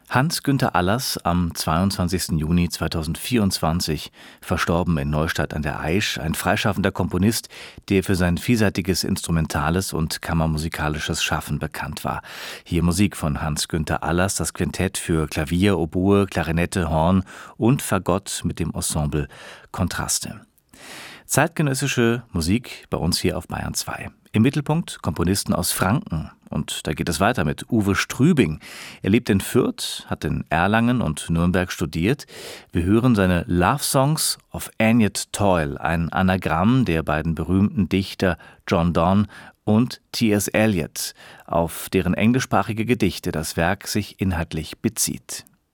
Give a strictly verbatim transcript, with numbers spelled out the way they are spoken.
Hans-Günter Allers, am zweiundzwanzigsten Juni zweitausendvierundzwanzig, verstorben in Neustadt an der Aisch, ein freischaffender Komponist, der für sein vielseitiges instrumentales und kammermusikalisches Schaffen bekannt war. Hier Musik von Hans-Günter Allers, das Quintett für Klavier, Oboe, Klarinette, Horn und Fagott mit dem Ensemble Kontraste. Zeitgenössische Musik bei uns hier auf Bayern zwei. Im Mittelpunkt Komponisten aus Franken. Und da geht es weiter mit Uwe Strübing. Er lebt in Fürth, hat in Erlangen und Nürnberg studiert. Wir hören seine Love Songs of Anyot Toyle, ein Anagramm der beiden berühmten Dichter John Donne und T S Eliot, auf deren englischsprachige Gedichte das Werk sich inhaltlich bezieht.